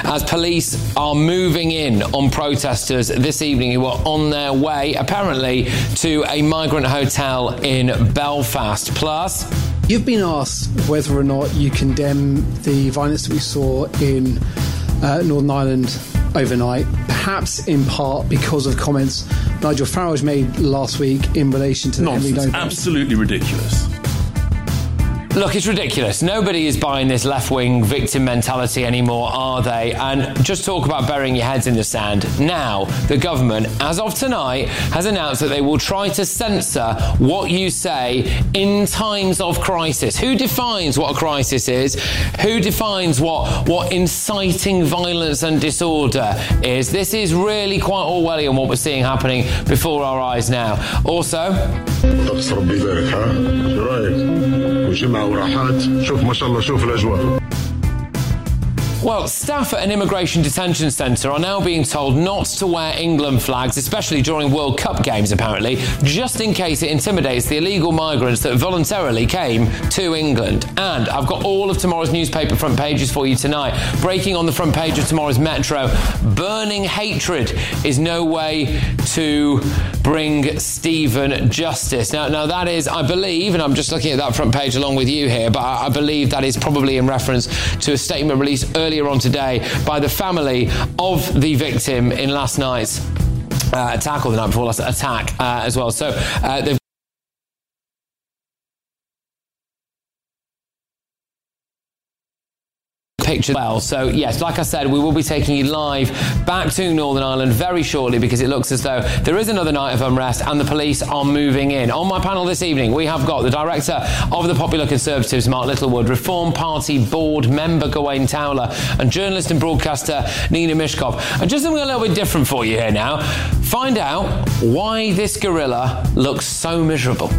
as police are moving in on protesters this evening who are on their way, apparently, to a migrant hotel in Belfast. Plus, you've been asked whether or not you condemn the violence that we saw in Northern Ireland overnight, perhaps in part because of comments Nigel Farage made last week in relation to the Henry Noble. Absolutely ridiculous. Look, it's ridiculous. Nobody is buying this left-wing victim mentality anymore, are they? And just talk about burying your heads in the sand. Now, the government, as of tonight, has announced that they will try to censor what you say in times of crisis. Who defines what a crisis is? Who defines what inciting violence and disorder is? This is really quite Orwellian, what we're seeing happening before our eyes now. Also, well, staff at an immigration detention centre are now being told not to wear England flags, especially during World Cup games, apparently, just in case it intimidates the illegal migrants that voluntarily came to England. And I've got all of tomorrow's newspaper front pages for you tonight. Breaking on the front page of tomorrow's Metro, burning hatred is no way to bring Stephen justice. Now that is, I believe, and I'm just looking at that front page along with you here, but I believe that is probably in reference to a statement released earlier on today by the family of the victim in last night's attack, or the night before last attack as well. So they've picture well. So yes, like I said, we will be taking you live back to Northern Ireland very shortly, because it looks as though there is another night of unrest and the police are moving in. On my panel this evening, we have got the director of the Popular Conservatives, Mark Littlewood, Reform Party board member Gawain Towler, and journalist and broadcaster Nina Mishkov. And just something a little bit different for you here now. Find out why this gorilla looks so miserable.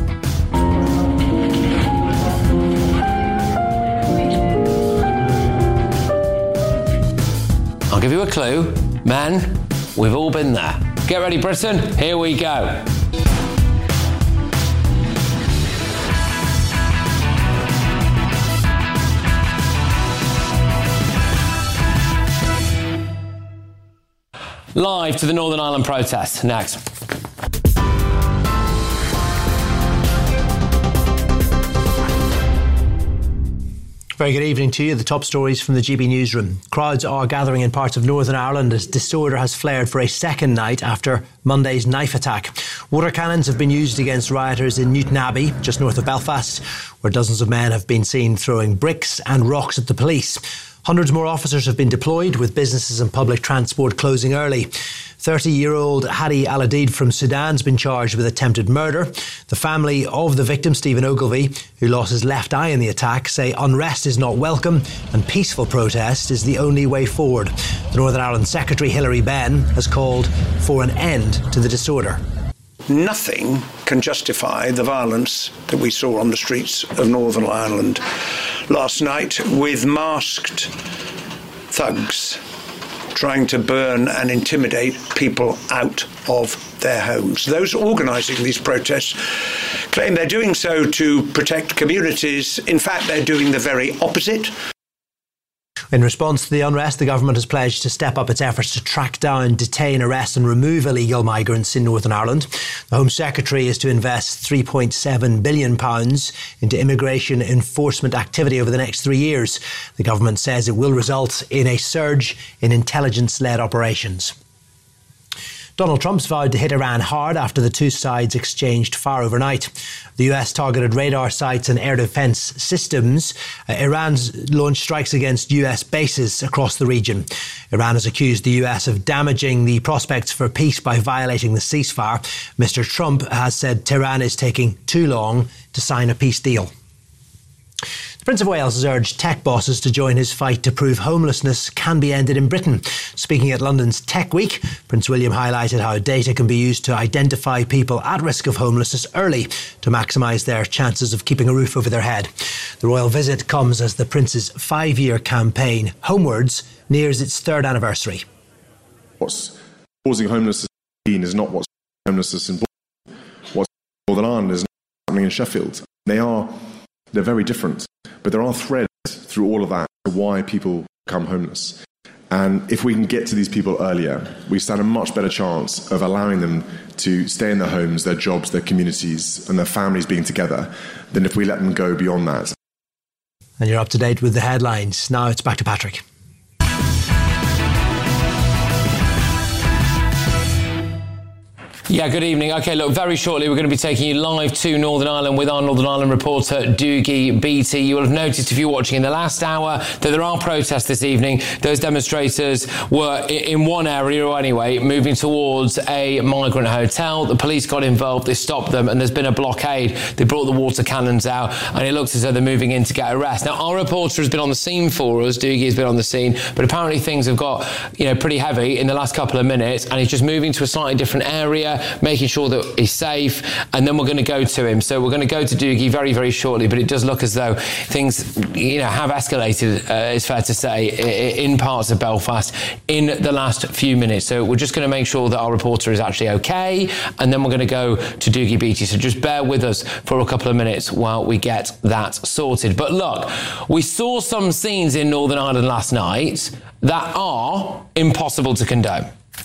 I'll give you a clue. Men, we've all been there. Get ready, Britain. Here we go. Live to the Northern Ireland protest. Next. Very good evening to you. The top stories from the GB newsroom. Crowds are gathering in parts of Northern Ireland as disorder has flared for a second night after Monday's knife attack. Water cannons have been used against rioters in Newtonabbey, just north of Belfast, where dozens of men have been seen throwing bricks and rocks at the police. Hundreds more officers have been deployed, with businesses and public transport closing early. 30-year-old Hadi Al-Adid from Sudan has been charged with attempted murder. The family of the victim, Stephen Ogilvie, who lost his left eye in the attack, say unrest is not welcome and peaceful protest is the only way forward. The Northern Ireland Secretary, Hilary Benn, has called for an end to the disorder. Nothing can justify the violence that we saw on the streets of Northern Ireland last night, with masked thugs trying to burn and intimidate people out of their homes. Those organising these protests claim they're doing so to protect communities. In fact, they're doing the very opposite. In response to the unrest, the government has pledged to step up its efforts to track down, detain, arrest and remove illegal migrants in Northern Ireland. The Home Secretary is to invest £3.7 billion into immigration enforcement activity over the next 3 years. The government says it will result in a surge in intelligence-led operations. Donald Trump's vowed to hit Iran hard after the two sides exchanged fire overnight. The US targeted radar sites and air defence systems. Iran's launched strikes against US bases across the region. Iran has accused the US of damaging the prospects for peace by violating the ceasefire. Mr. Trump has said Tehran is taking too long to sign a peace deal. The Prince of Wales has urged tech bosses to join his fight to prove homelessness can be ended in Britain. Speaking at London's Tech Week, Prince William highlighted how data can be used to identify people at risk of homelessness early to maximise their chances of keeping a roof over their head. The royal visit comes as the Prince's 5-year campaign, Homewards, nears its 3rd anniversary. What's causing homelessness in is not what's causing homelessness in Bournemouth. What's in Northern Ireland is not happening in Sheffield. They're very different, but there are threads through all of that to why people become homeless. And if we can get to these people earlier, we stand a much better chance of allowing them to stay in their homes, their jobs, their communities, and their families being together than if we let them go beyond that. And you're up to date with the headlines. Now it's back to Patrick. Yeah, good evening. OK, look, very shortly we're going to be taking you live to Northern Ireland with our Northern Ireland reporter, Dougie Beattie. You will have noticed, if you're watching in the last hour, that there are protests this evening. Those demonstrators were in one area, anyway, moving towards a migrant hotel. The police got involved, they stopped them, and there's been a blockade. They brought the water cannons out, and it looks as though they're moving in to get arrest. Now, our reporter has been on the scene for us. Dougie has been on the scene, but apparently things have got, pretty heavy in the last couple of minutes, and he's just moving to a slightly different area, making sure that he's safe, and then we're going to go to him. So we're going to go to Dougie very, very shortly, but it does look as though things, have escalated, it's fair to say, in parts of Belfast in the last few minutes. So we're just going to make sure that our reporter is actually okay, and then we're going to go to Dougie Beattie. So just bear with us for a couple of minutes while we get that sorted. But look, we saw some scenes in Northern Ireland last night that are impossible to condone.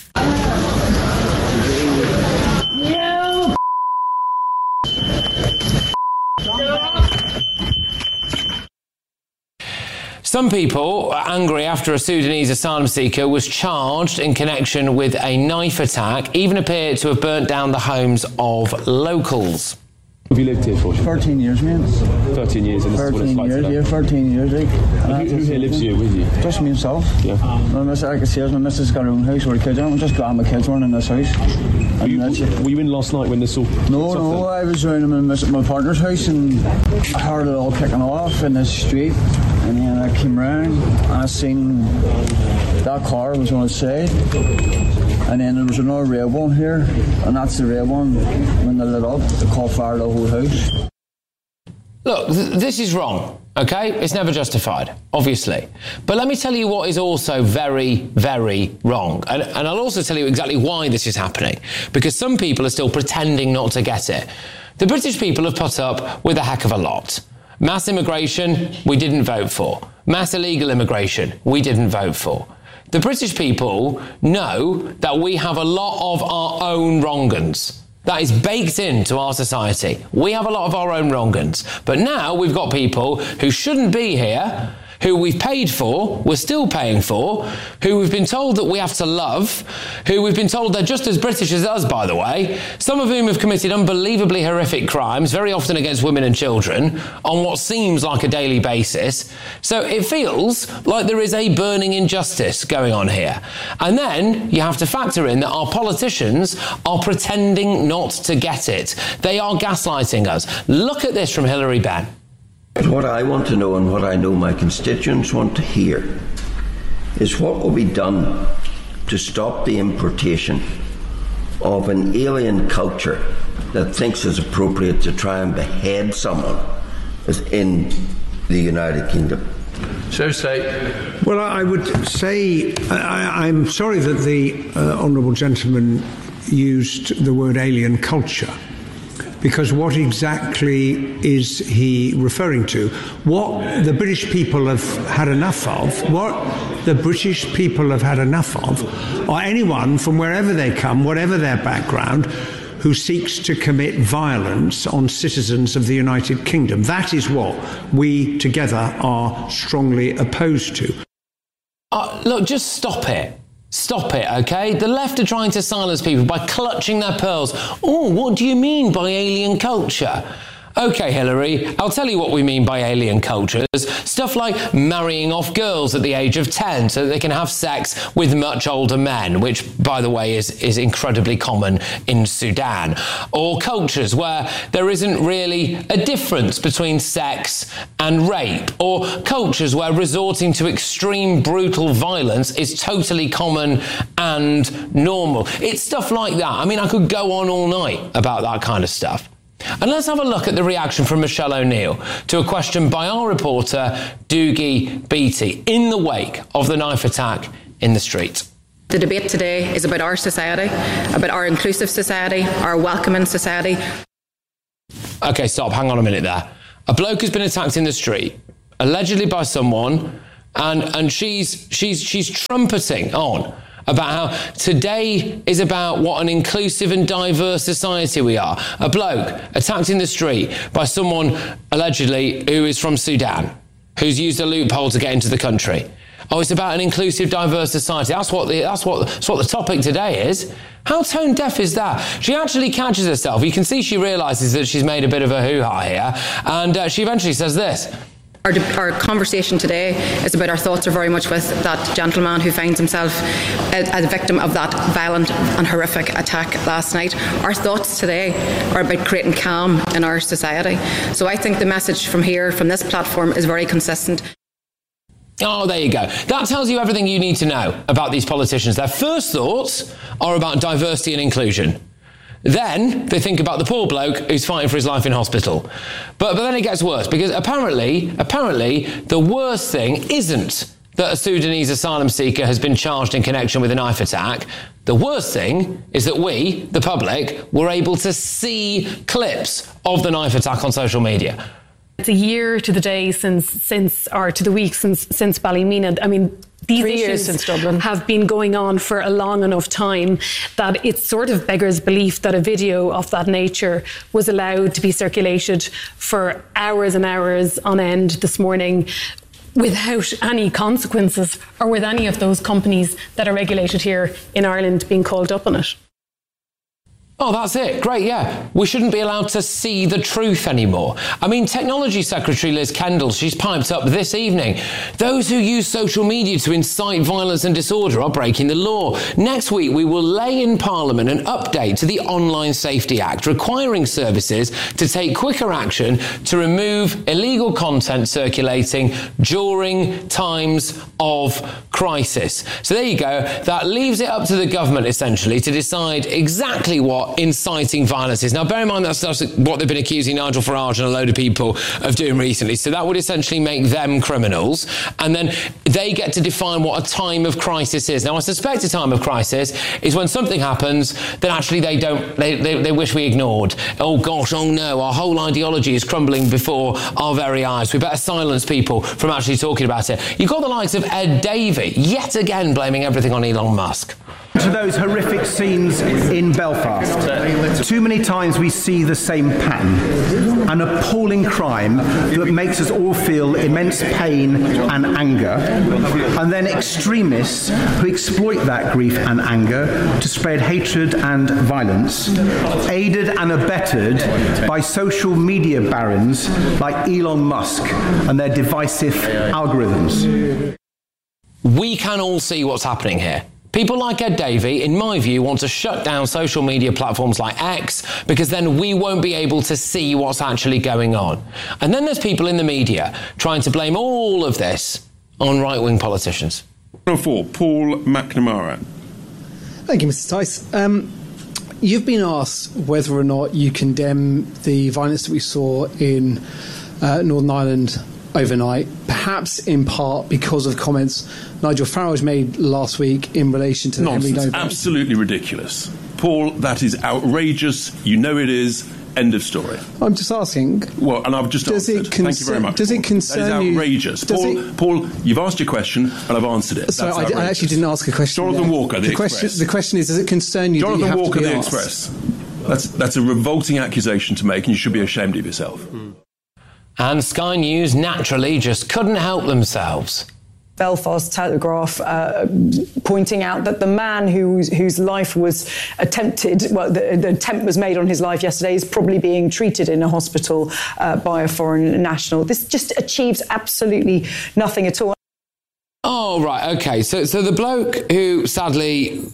Some people are angry after a Sudanese asylum seeker was charged in connection with a knife attack, even appeared to have burnt down the homes of locals. Have you lived here for? 13 years, man. 13 years, and this is what it's like today. Yeah, 13 years, right. Who here lives here with you? Just me himself. Yeah. Like I said, my missus got her own house where the kids are. I'm just glad my kids weren't in this house. Were you in last night when this all... No, I was around my partner's house and I heard it all kicking off in the street. And then I came round, I seen that car was on its side. And then there was another red one here, and that's the red one. When they lit up, they caught fire the whole house. Look, this is wrong, OK? It's never justified, obviously. But let me tell you what is also very, very wrong. And I'll also tell you exactly why this is happening, because some people are still pretending not to get it. The British people have put up with a heck of a lot. Mass immigration, we didn't vote for. Mass illegal immigration, we didn't vote for. The British people know that we have a lot of our own wrong-uns. That is baked into our society. We have a lot of our own wrong-uns. But now we've got people who shouldn't be here, who we've paid for, we're still paying for, who we've been told that we have to love, who we've been told they're just as British as us, by the way, some of whom have committed unbelievably horrific crimes, very often against women and children, on what seems like a daily basis. So it feels like there is a burning injustice going on here. And then you have to factor in that our politicians are pretending not to get it. They are gaslighting us. Look at this from Hilary Benn. What I want to know, and what I know my constituents want to hear, is what will be done to stop the importation of an alien culture that thinks it's appropriate to try and behead someone within the United Kingdom. So say. Well, I would say I'm sorry that the honourable gentleman used the word alien culture, because what exactly is he referring to? What the British people have had enough of, are anyone from wherever they come, whatever their background, who seeks to commit violence on citizens of the United Kingdom. That is what we together are strongly opposed to. Look, just stop it. Stop it, OK? The left are trying to silence people by clutching their pearls. Oh, what do you mean by alien culture? OK, Hilary, I'll tell you what we mean by alien cultures. Stuff like marrying off girls at the age of 10 so that they can have sex with much older men, which, by the way, is incredibly common in Sudan. Or cultures where there isn't really a difference between sex and rape. Or cultures where resorting to extreme brutal violence is totally common and normal. It's stuff like that. I mean, I could go on all night about that kind of stuff. And let's have a look at the reaction from Michelle O'Neill to a question by our reporter, Dougie Beattie, in the wake of the knife attack in the street. The debate today is about our society, about our inclusive society, our welcoming society. OK, stop. Hang on a minute there. A bloke has been attacked in the street, allegedly by someone and she's trumpeting on about how today is about what an inclusive and diverse society we are. A bloke attacked in the street by someone allegedly who is from Sudan, who's used a loophole to get into the country. Oh, it's about an inclusive, diverse society. That's what the topic today is. How tone deaf is that? She actually catches herself. You can see she realises that she's made a bit of a hoo-ha here, and she eventually says this. Our conversation today is about our thoughts are very much with that gentleman who finds himself a victim of that violent and horrific attack last night. Our thoughts today are about creating calm in our society. So I think the message from here, from this platform, is very consistent. Oh, there you go. That tells you everything you need to know about these politicians. Their first thoughts are about diversity and inclusion. Then they think about the poor bloke who's fighting for his life in hospital. But then it gets worse, because apparently the worst thing isn't that a Sudanese asylum seeker has been charged in connection with a knife attack. The worst thing is that we, the public, were able to see clips of the knife attack on social media. It's a year to the day to the week since Ballymena. I mean, these 3 years issues since Dublin have been going on for a long enough time that it sort of beggars belief that a video of that nature was allowed to be circulated for hours and hours on end this morning without any consequences, or with any of those companies that are regulated here in Ireland being called up on it. Oh, that's it. Great, yeah. We shouldn't be allowed to see the truth anymore. I mean, Technology Secretary Liz Kendall, she's piped up this evening. Those who use social media to incite violence and disorder are breaking the law. Next week, we will lay in Parliament an update to the Online Safety Act, requiring services to take quicker action to remove illegal content circulating during times of crisis. So there you go. That leaves it up to the government, essentially, to decide exactly what inciting violence is. Now, bear in mind that's what they've been accusing Nigel Farage and a load of people of doing recently. So that would essentially make them criminals. And then they get to define what a time of crisis is. Now, I suspect a time of crisis is when something happens that actually they wish we ignored. Oh, gosh, oh no, our whole ideology is crumbling before our very eyes. We better silence people from actually talking about it. You've got the likes of Ed Davey, yet again blaming everything on Elon Musk. To those horrific scenes in Belfast, too many times we see the same pattern, an appalling crime that makes us all feel immense pain and anger, and then extremists who exploit that grief and anger to spread hatred and violence, aided and abetted by social media barons like Elon Musk and their divisive algorithms. We can all see what's happening here. People like Ed Davey, in my view, want to shut down social media platforms like X because then we won't be able to see what's actually going on. And then there's people in the media trying to blame all of this on right-wing politicians. Number 4, Paul McNamara. Thank you, Mr. Tice. You've been asked whether or not you condemn the violence that we saw in Northern Ireland overnight, perhaps in part because of comments Nigel Farage made last week in relation to the Henry Noble. Absolutely ridiculous. Paul, that is outrageous. You know it is. End of story. I'm just asking. Well, and I've just answered. Thank you very much. Does it concern you? That is outrageous. Paul, you've asked your question and I've answered it. Sorry, I actually didn't ask a question. Jonathan Walker, the Express. The question is, does it concern you Jonathan that you have Walker, to be the asked? Express. That's a revolting accusation to make and you should be ashamed of yourself. And Sky News, naturally, just couldn't help themselves. Belfast Telegraph pointing out that the man whose life was attempted, the attempt was made on his life yesterday, is probably being treated in a hospital by a foreign national. This just achieves absolutely nothing at all. Oh, right, OK. So the bloke who sadly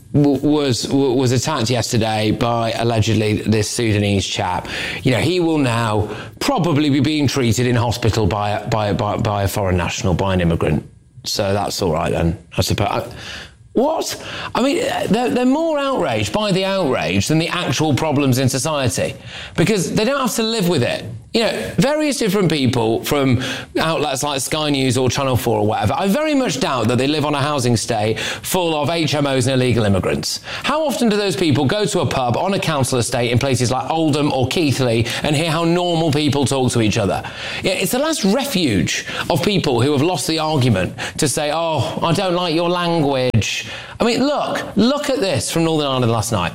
was attacked yesterday by allegedly this Sudanese chap, you know, he will now probably be being treated in hospital by a foreign national, by an immigrant. So that's all right then, I suppose. What? I mean, they're more outraged by the outrage than the actual problems in society, because they don't have to live with it You know, various different people from outlets like Sky News or Channel 4 or whatever, I very much doubt that they live on a housing estate full of HMOs and illegal immigrants. How often do those people go to a pub on a council estate in places like Oldham or Keighley and hear how normal people talk to each other? Yeah, it's the last refuge of people who have lost the argument to say, oh, I don't like your language. I mean, look at this from Northern Ireland last night.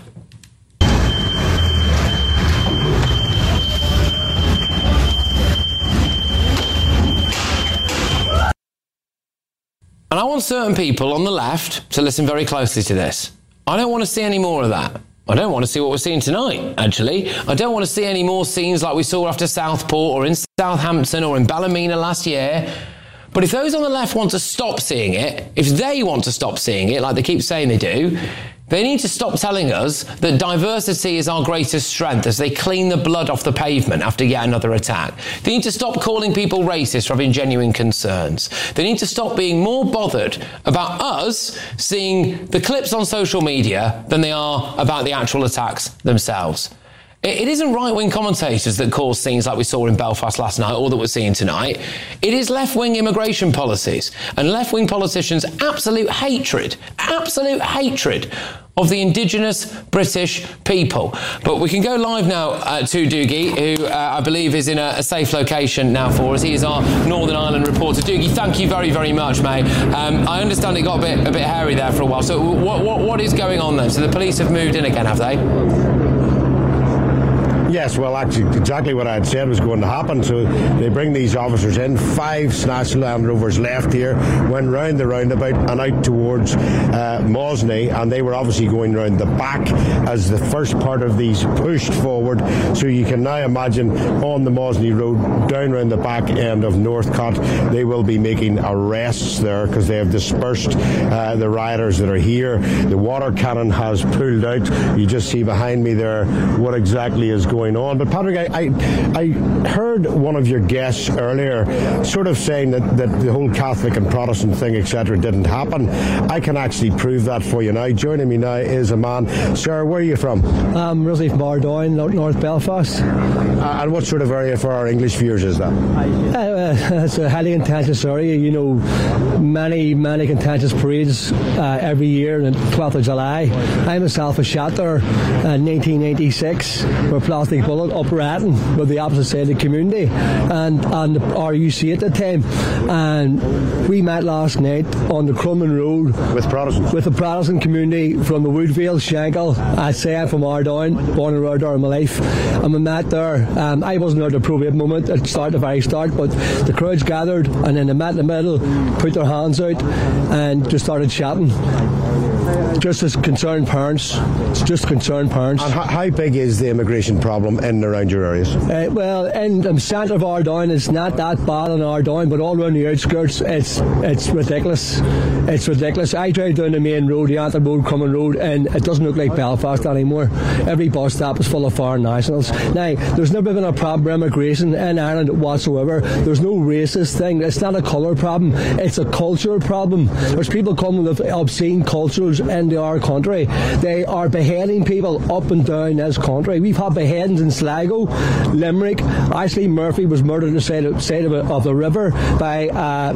And I want certain people on the left to listen very closely to this. I don't want to see any more of that. I don't want to see what we're seeing tonight, actually. I don't want to see any more scenes like we saw after Southport or in Southampton or in Ballymena last year. But if those on the left want to stop seeing it, if they want to stop seeing it, like they keep saying they do, they need to stop telling us that diversity is our greatest strength as they clean the blood off the pavement after yet another attack. They need to stop calling people racist for having genuine concerns. They need to stop being more bothered about us seeing the clips on social media than they are about the actual attacks themselves. It isn't right-wing commentators that cause scenes like we saw in Belfast last night or that we're seeing tonight. It is left-wing immigration policies and left-wing politicians' absolute hatred of the indigenous British people. But we can go live now to Doogie, who I believe is in a safe location now for us. He is our Northern Ireland reporter. Doogie, thank you very, very much, mate. I understand it got a bit hairy there for a while. So what is going on then? So the police have moved in again, have they? Yes, well, actually, exactly what I had said was going to happen. So they bring these officers in. 5 Snatch Land Rovers left here, went round the roundabout and out towards Mosney, and they were obviously going round the back as the first part of these pushed forward. So you can now imagine on the Mosney Road, down round the back end of Northcott, they will be making arrests there because they have dispersed the rioters that are here. The water cannon has pulled out. You just see behind me there what exactly is going on. But Patrick, I heard one of your guests earlier sort of saying that the whole Catholic and Protestant thing, etc., didn't happen. I can actually prove that for you now. Joining me now is a man. Sir, where are you from? I'm originally from Ardoyne, North Belfast. And what sort of area for our English viewers is that? It's a highly contentious area. You know, many contentious parades every year on the 12th of July. I myself was shot there in 1986 where Plastic Bullet up Ratton with the opposite side of the community and the RUC at the time, and we met last night on the Crumlin Road with Protestants, with the Protestant community from the Woodvale, Shankill. I say I'm from Ardoyne, born and reared there in my life, and we met there. I wasn't there at the probate moment at the very start, but the crowds gathered and then they met in the middle, put their hands out and just started chatting. Just as concerned parents. It's just concerned parents. And how big is the immigration problem in and around your areas? Well, in the centre of Ardoyne, it's not that bad in Ardoyne, but all around the outskirts, it's ridiculous. It's ridiculous. I drive down the main road, the Antrim Road, Crumlin Road, and it doesn't look like Belfast anymore. Every bus stop is full of foreign nationals. Now, there's never been a problem with immigration in Ireland whatsoever. There's no racist thing. It's not a colour problem. It's a culture problem. There's people coming with obscene cultures into our country. They are beheading people up and down this country. We've had beheadings in Sligo, Limerick. Ashley Murphy was murdered on the side of the river by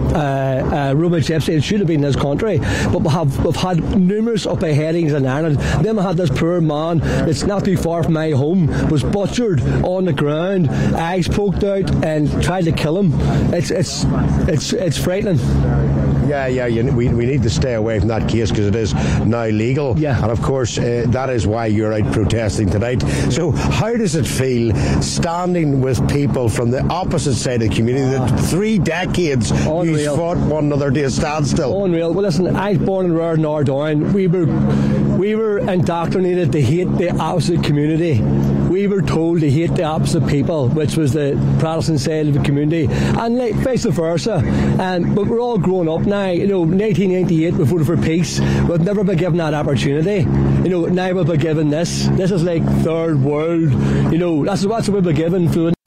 Roma Gypsy. It should have been in this country. But we've had numerous of beheadings in Ireland. Then we had this poor man that's not too far from my home, was butchered on the ground, eyes poked out, and tried to kill him. It's frightening. Yeah, we need to stay away from that case because it is now legal. Yeah. And of course, that is why you're out protesting tonight. So how does it feel standing with people from the opposite side of the community that 3 decades you fought one another to a standstill? Unreal. Well, listen, I was born and reared in Ardoyne. We were indoctrinated to hate the opposite community. We were told to hate the opposite people, which was the Protestant side of the community, and vice versa. But we're all grown up now. You know, 1998 we voted for peace. We've never been given that opportunity. You know, now we've been given this. This is like third world. You know, that's what we've been given for the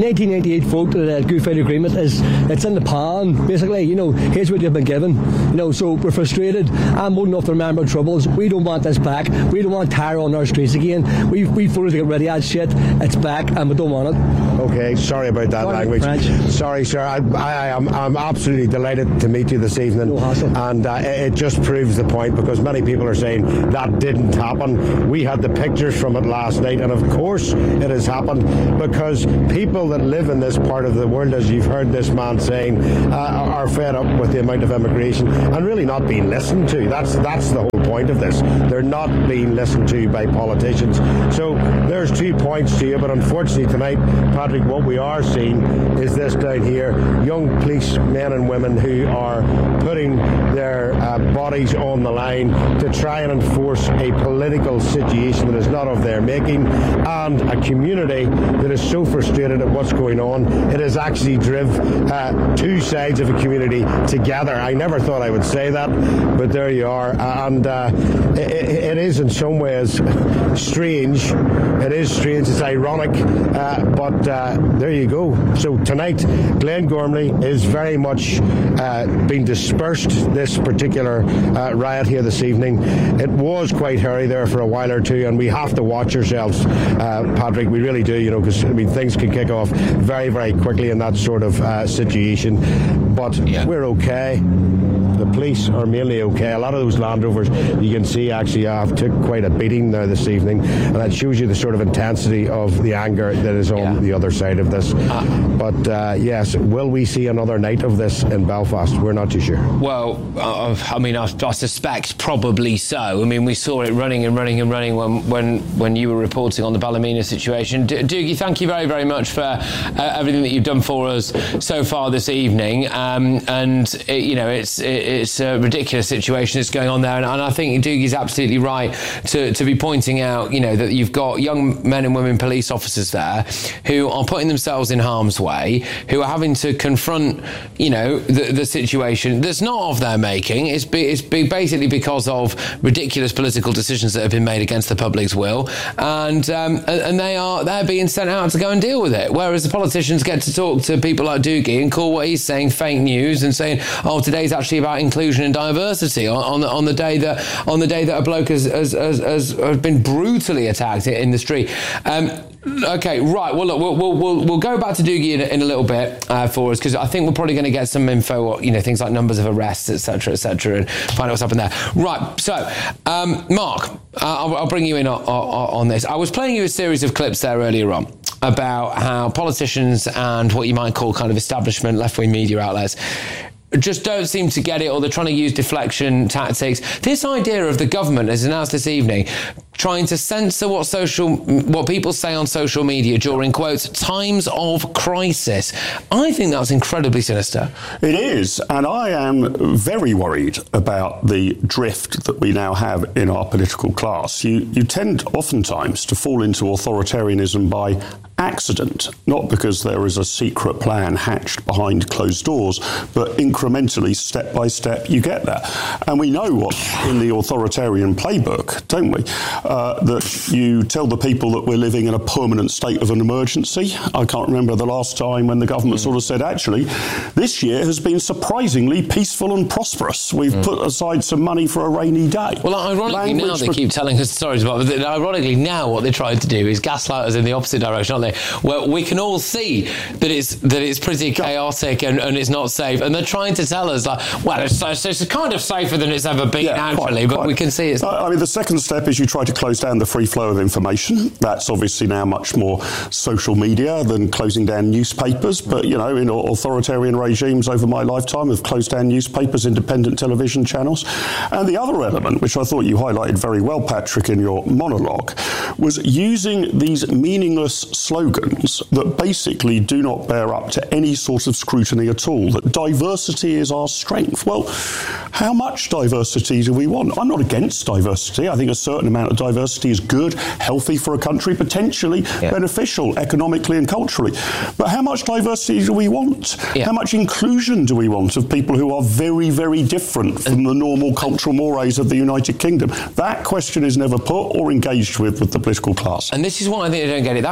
1998 vote, the Good Friday Agreement, it's in the pan, basically. Here's what you've been given. So we're frustrated. I'm old enough to remember troubles. We don't want this back. We don't want Tara on our streets again. We voted to get rid of that shit. It's back, and we don't want it. Okay, sorry about that language. Sorry, sir. I'm absolutely delighted to meet you this evening. No hassle. And it just proves the point, because many people are saying that didn't happen. We had the pictures from it last night, and of course it has happened, because people that live in this part of the world, as you've heard this man saying, are fed up with the amount of immigration and really not being listened to. That's the whole point of this. They're not being listened to by politicians. So there's 2 points to you, but unfortunately tonight, Patrick, what we are seeing is this down here: young police men and women who are putting their bodies on the line to try and enforce a political situation that is not of their making, and a community that is so frustrated at what's going on, it has actually driven two sides of a community together. I never thought I would say that, but there you are. And it is in some ways strange. It is strange, it's ironic, but there you go. So tonight, Glen Gormley is very much being dispersed, this particular riot here this evening. It was quite hairy there for a while or two, and we have to watch ourselves, Patrick, we really do, because things can kick off very, very quickly in that sort of situation. But we're okay. The police are mainly okay. A lot of those Land Rovers, you can see, actually took quite a beating there this evening, and that shows you the sort of intensity of the anger that is on the other side of this. But yes, will we see another night of this in Belfast? We're not too sure. Well, I suspect probably so. We saw it running when you were reporting on the Ballymena situation. Doogie, thank you very, very much for everything that you've done for us so far this evening. It's a ridiculous situation that's going on there, and I think Doogie's absolutely right to be pointing out, that you've got young men and women police officers there who are putting themselves in harm's way, who are having to confront, the situation that's not of their making. It's basically because of ridiculous political decisions that have been made against the public's will, and they're being sent out to go and deal with it. Whereas the politicians get to talk to people like Doogie and call what he's saying fake news and saying, "Oh, today's actually about inclusion and diversity." On the day that a bloke has been brutally attacked in the street. Okay, right. Well, look, we'll go back to Doogie in a little bit for us, because I think we're probably going to get some info, things like numbers of arrests, etc., and find out what's happened there. Right. So, Mark, I'll bring you in on this. I was playing you a series of clips there earlier on about how politicians and what you might call kind of establishment left-wing media outlets just don't seem to get it, or they're trying to use deflection tactics. This idea of the government, as announced this evening, trying to censor what people say on social media during, quotes, times of crisis. I think that's incredibly sinister. It is, and I am very worried about the drift that we now have in our political class. You tend oftentimes to fall into authoritarianism by accident, not because there is a secret plan hatched behind closed doors, but incrementally, step by step, you get there. And we know what's in the authoritarian playbook, don't we? That you tell the people that we're living in a permanent state of an emergency. I can't remember the last time when the government sort of said, actually, this year has been surprisingly peaceful and prosperous. We've put aside some money for a rainy day. Well, ironically now they keep telling us stories about it. Ironically now what they're trying to do is gaslight us in the opposite direction, aren't they? Well, we can all see that it's pretty chaotic and it's not safe, and they're trying to tell us it's kind of safer than it's ever been actually, but we can see it's. The second step is you try to close down the free flow of information. That's obviously now much more social media than closing down newspapers. But in authoritarian regimes over my lifetime have closed down newspapers, independent television channels, and the other element, which I thought you highlighted very well, Patrick, in your monologue, was using these meaningless slogans that basically do not bear up to any sort of scrutiny at all, that diversity is our strength. Well, how much diversity do we want? I'm not against diversity. I think a certain amount of diversity is good, healthy for a country, potentially beneficial economically and culturally. But how much diversity do we want? How much inclusion do we want of people who are very, very different from the normal cultural mores of the United Kingdom? That question is never put or engaged with the political class. And this is why I think they don't get it. That clip I played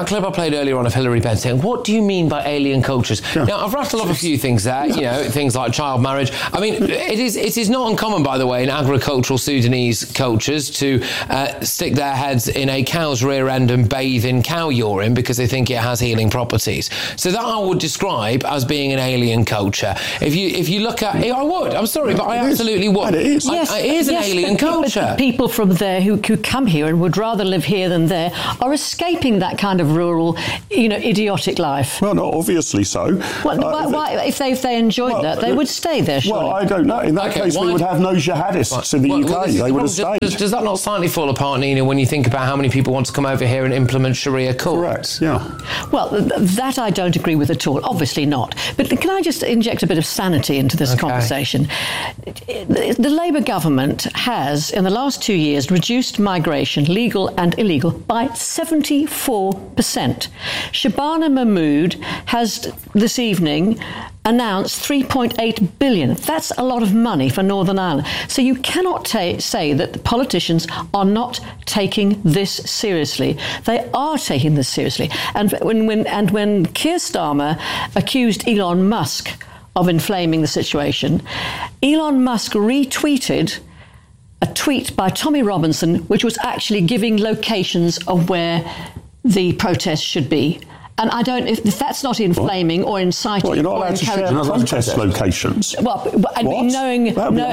made earlier on of Hilary Benn saying, what do you mean by alien cultures? Yeah. Now, I've rattled off a few things there, you know, things like child marriage. I mean, it is not uncommon, by the way, in agricultural Sudanese cultures to stick their heads in a cow's rear end and bathe in cow urine because they think it has healing properties. So that I would describe as being an alien culture. If you look at it, I would. I'm sorry, but I absolutely would. It is. It is an alien culture. People from there who come here and would rather live here than there are escaping that kind of rural, idiotic life. Well, no, obviously so. Why, if they enjoyed that, they would stay there, surely. Well, I don't know. In that case, we would have no jihadists in the UK. They would have stayed. Does that not slightly fall apart, Nina, when you think about how many people want to come over here and implement Sharia courts? Correct, yeah. Well, that I don't agree with at all. Obviously not. But can I just inject a bit of sanity into this conversation? The Labour government has, in the last 2 years, reduced migration, legal and illegal, by 74%. Shabana Mahmood has this evening announced 3.8 billion. That's a lot of money for Northern Ireland. So you cannot say that the politicians are not taking this seriously. They are taking this seriously. And when Keir Starmer accused Elon Musk of inflaming the situation, Elon Musk retweeted a tweet by Tommy Robinson, which was actually giving locations of where the protest should be. And I don't, if that's not inflaming or inciting. Well, you're not allowed to share protest locations. Well, I mean, knowing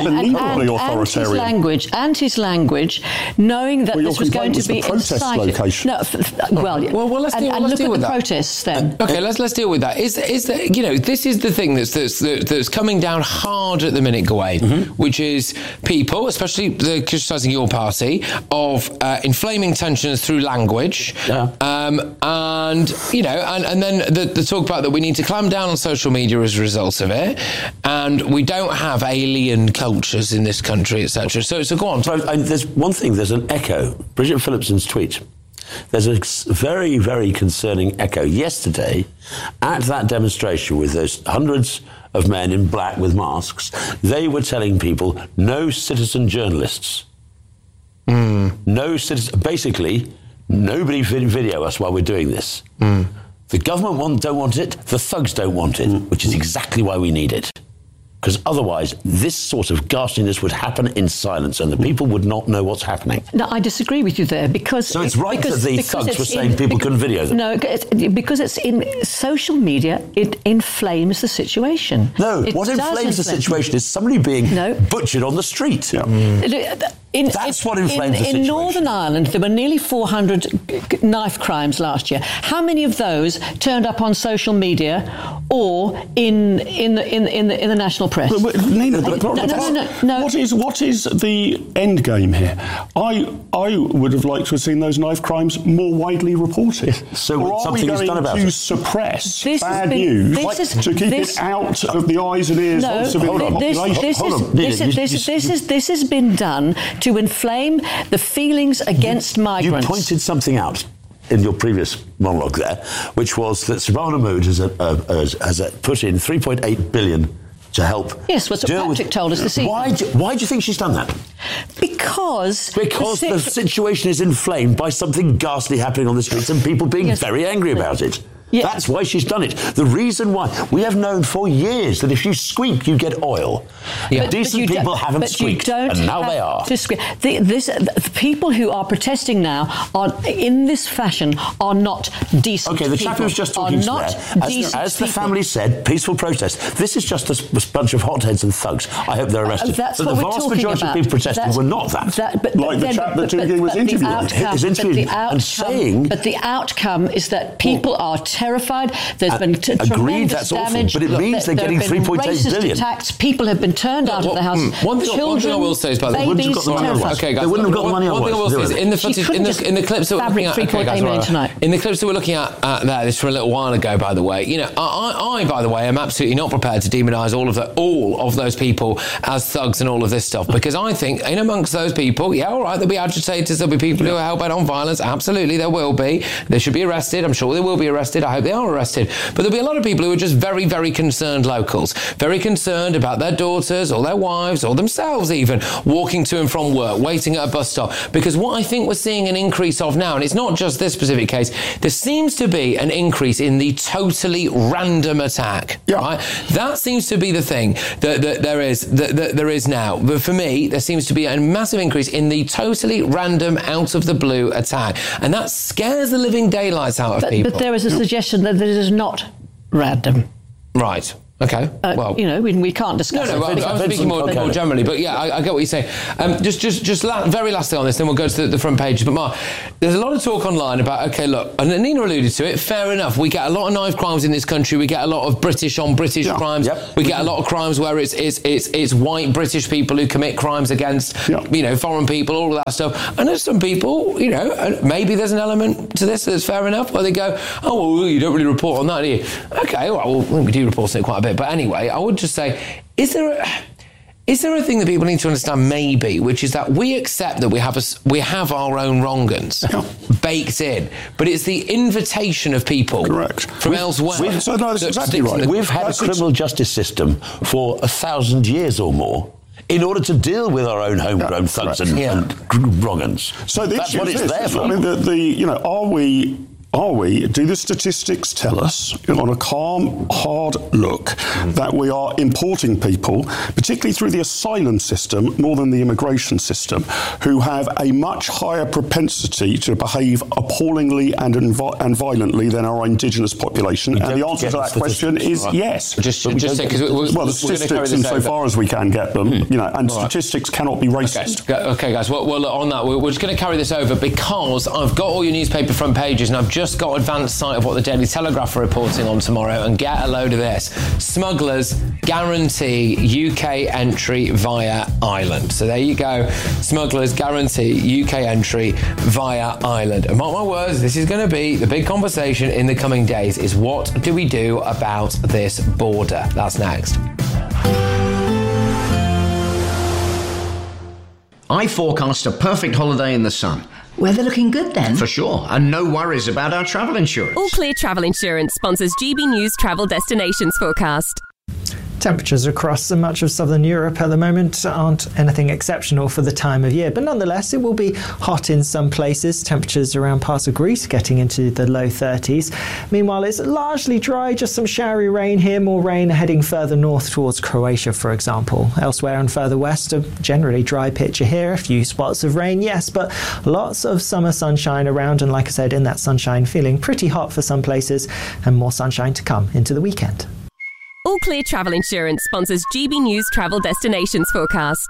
and his language, knowing that this was going to be inciting. Location. No, let's deal with the protests then. Okay, let's deal with that. Is that this is the thing that's coming down hard at the minute, Gawain, which is people, especially criticising your party, of inflaming tensions through language, and then the talk about that we need to clamp down on social media as a result of it, and we don't have alien cultures in this country, etc. So go on. So, there's one thing. There's an echo. Bridget Phillipson's tweet. There's a very, very concerning echo. Yesterday, at that demonstration with those hundreds of men in black with masks, they were telling people no citizen journalists. No citizen. Basically, nobody video us while we're doing this. The government don't want it, the thugs don't want it, which is exactly why we need it. Because otherwise, this sort of ghastliness would happen in silence and the people would not know what's happening. No, I disagree with you there because... So it's right that the thugs were saying people couldn't video them? No, because it's in social media, it inflames the situation. No, what inflames the situation is somebody being butchered on the street. That's what inflames the situation. In Northern Ireland, there were nearly 400 knife crimes last year. How many of those turned up on social media or in the national press? Nina, no. What is the end game here? I would have liked to have seen those knife crimes more widely reported. So something is done about it. To suppress bad news to keep it out of the eyes and ears of civilian population? This has been done to inflame the feelings against migrants. You pointed something out in your previous monologue there, which was that Shabana Mahmood has put in 3.8 billion to help. Yes, what Patrick told us this evening. Why do you think she's done that? Because the situation is inflamed by something ghastly happening on the streets and people being very angry about it. Yeah. That's why she's done it. The reason why, we have known for years that if you squeak, you get oil. Yeah. Decent people haven't squeaked, and now they are. The people who are protesting now in this fashion are not decent people. Okay, the chap who was just talking as the family said, peaceful protest. This is just a bunch of hotheads and thugs. I hope they're arrested. But the vast majority of people protesting were not that. Like the chap that Tungi was interviewing and saying... But the outcome is that people are terrified. There's been tremendous damage. But it means they're getting 3.8 billion. Attacks. People have been turned out of the house. One thing I will say is, by the way, okay, guys. They wouldn't have got the money otherwise. In the footage, in the clips that we're looking at, in the clips that we're looking at there, this from a little while ago, by the way. I by the way, am absolutely not prepared to demonise all of those people as thugs and all of this stuff, because I think in amongst those people, all right, there'll be agitators, there'll be people who are hell bent on violence. Absolutely, there will be. They should be arrested. I'm sure they will be arrested. I hope they are arrested. But there'll be a lot of people who are just very, very concerned locals, very concerned about their daughters or their wives or themselves even walking to and from work, waiting at a bus stop. Because what I think we're seeing an increase of now, and it's not just this specific case, there seems to be an increase in the totally random attack. Yeah. Right? That seems to be the thing that there is now. But for me, there seems to be a massive increase in the totally random, out of the blue attack. And that scares the living daylights out of people. But there is a suggestion that it is not random. Right. Okay. Well, we can't discuss. No, I'm speaking more generally, but yeah, I get what you're saying. Very last thing on this, then we'll go to the front pages. But Mark, there's a lot of talk online about, okay, look, and Nina alluded to it. Fair enough. We get a lot of knife crimes in this country. We get a lot of British on British crimes. Yep. We get a lot of crimes where it's white British people who commit crimes against foreign people, all of that stuff. And there's some people, maybe there's an element to this that's fair enough, where they go, oh, well, you don't really report on that, do you? Okay, well, we do report on it quite a bit. But anyway, I would just say, is there a thing that people need to understand, maybe, which is that we accept that we have our own wrong-uns baked in, but it's the invitation of people from elsewhere. That's exactly right. We've had a criminal justice system for 1,000 years or more in order to deal with our own homegrown thugs and wrong-uns. So that's what it's there for. I mean, do the statistics tell us, on a calm, hard look, that we are importing people, particularly through the asylum system, more than the immigration system, who have a much higher propensity to behave appallingly and violently than our indigenous population? And the answer to that question is yes. The statistics, insofar as we can get them, and statistics cannot be racist. Okay, guys. Well, on that, we're just going to carry this over because I've got all your newspaper front pages, and I've just got advanced sight of what the Daily Telegraph are reporting on tomorrow, and get a load of this. Smugglers guarantee UK entry via Ireland. So there you go. Smugglers guarantee UK entry via Ireland. And mark my words, this is going to be the big conversation in the coming days, is what do we do about this border? That's next. I forecast a perfect holiday in the sun. Weather looking good then? For sure, and no worries about our travel insurance. All Clear Travel Insurance sponsors GB News Travel Destinations Forecast. Temperatures across much of southern Europe at the moment aren't anything exceptional for the time of year, but nonetheless it will be hot in some places. Temperatures around parts of Greece getting into the low 30s. Meanwhile, it's largely dry, just some showery rain here, more rain heading further north towards Croatia, for example. Elsewhere and further west, a generally dry picture here, a few spots of rain, yes, but lots of summer sunshine around, and like I said, in that sunshine, feeling pretty hot for some places, and more sunshine to come into the weekend. All Clear Travel Insurance sponsors GB News Travel Destinations Forecast.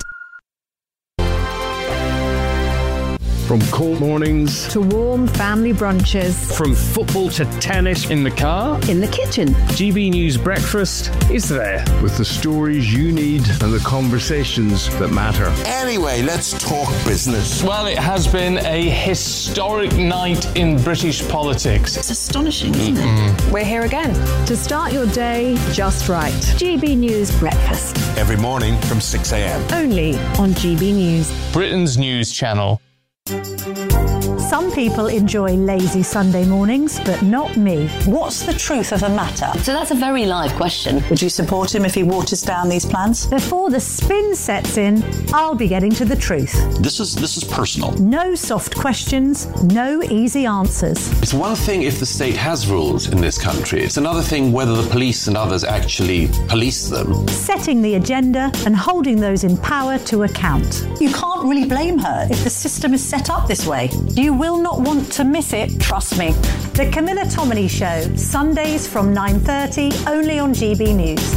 From cold mornings to warm family brunches. From football to tennis in the car. In the kitchen. GB News Breakfast is there with the stories you need and the conversations that matter. Anyway, let's talk business. Well, it has been a historic night in British politics. It's astonishing, isn't it? We're here again to start your day just right. GB News Breakfast. Every morning from 6 a.m. Only on GB News. Britain's news channel. Some people enjoy lazy Sunday mornings, but not me. What's the truth of the matter? So that's a very live question. Would you support him if he waters down these plans? Before the spin sets in, I'll be getting to the truth. This is personal. No soft questions, no easy answers. It's one thing if the state has rules in this country. It's another thing whether the police and others actually police them. Setting the agenda and holding those in power to account. You can't really blame her if the system is set up this way. You will not want to miss it, trust me. The Camilla Tominey Show, Sundays from 9:30, only on GB News.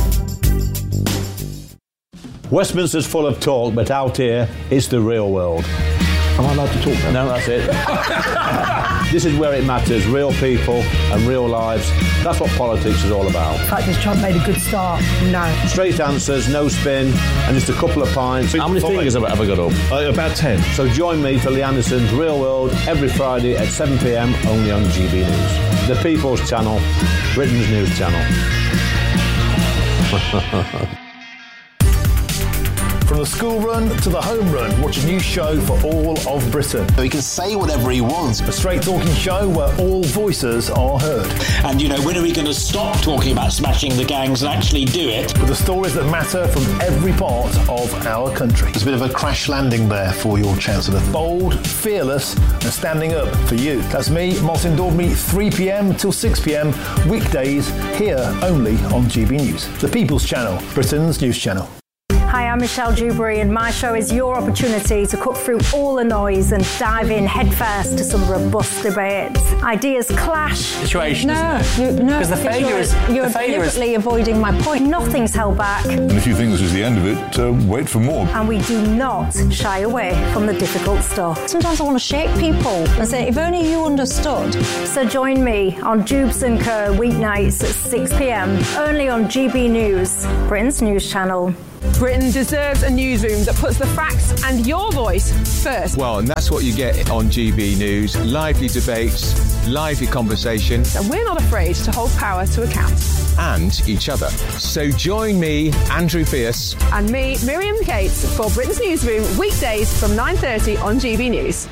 Westminster's full of talk, but out here, it's the real world. Am I allowed to talk now? No, that's it. This is where it matters, real people and real lives. That's what politics is all about. In fact, has Trump made a good start? No. Straight answers, no spin, and just a couple of pints. How many fingers have I got up? About 10. So join me for Lee Anderson's Real World every Friday at 7 p.m, only on GB News. The People's Channel, Britain's news channel. From the school run to the home run, watch a new show for all of Britain. So he can say whatever he wants. A straight talking show where all voices are heard. And, you know, when are we going to stop talking about smashing the gangs and actually do it? With the stories that matter from every part of our country. There's a bit of a crash landing there for your Chancellor. Bold, fearless and standing up for you. That's me, Martin Daubney, 3 p.m. till 6 p.m. weekdays here only on GB News. The People's Channel, Britain's news channel. Hi, I'm Michelle Dewberry and my show is your opportunity to cut through all the noise and dive in headfirst to some robust debates. Ideas clash. Situation, Because the failure is... You're deliberately avoiding my point. Nothing's held back. And if you think this is the end of it, wait for more. And we do not shy away from the difficult stuff. Sometimes I want to shake people and say, if only you understood. So join me on Jubes & Co. weeknights at 6 p.m. only on GB News, Britain's news channel. Britain deserves a newsroom that puts the facts and your voice first. Well, and that's what you get on GB News. Lively debates, lively conversation. And we're not afraid to hold power to account. And each other. So join me, Andrew Pierce. And me, Miriam Cates, for Britain's Newsroom, weekdays from 9:30 on GB News.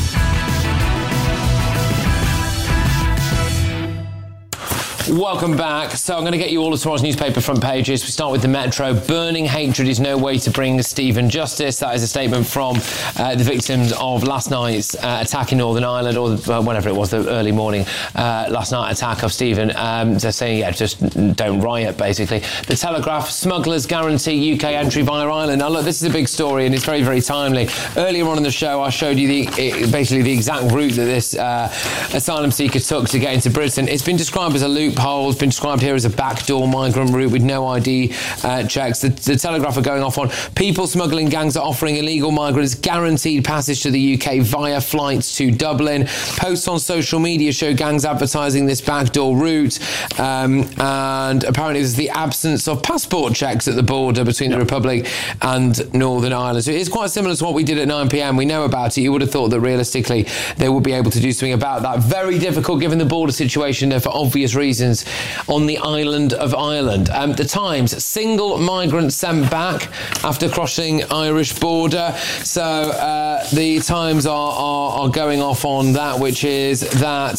Welcome back. So I'm going to get you all of tomorrow's newspaper front pages. We start with the Metro. Burning hatred is no way to bring Stephen justice. That is a statement from the victims of last night's attack in Northern Ireland, or whenever it was, the early morning last night attack of Stephen. They're saying, yeah, just don't riot, basically. The Telegraph, smugglers guarantee UK entry via Ireland. Now, look, this is a big story and it's very, very timely. Earlier on in the show, I showed you basically the exact route that this asylum seeker took to get into Britain. It's been described as a loophole. It's been described here as a backdoor migrant route with no ID checks. The Telegraph are going off on people smuggling gangs are offering illegal migrants guaranteed passage to the UK via flights to Dublin. Posts on social media show gangs advertising this backdoor route, and apparently there's the absence of passport checks at the border between the Republic and Northern Ireland. So it is quite similar to what we did at 9 p.m. We know about it. You would have thought that realistically they would be able to do something about that. Very difficult given the border situation there for obvious reasons on the island of Ireland. The Times, single migrant sent back after crossing Irish border. So the Times are going off on that, which is that